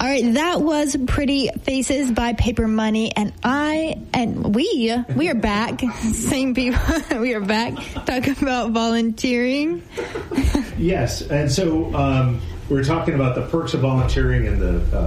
right, that was Pretty Faces by Paper Money, and we are back. Same people. We are back talking about volunteering. Yes, and so we're talking about the perks of volunteering and the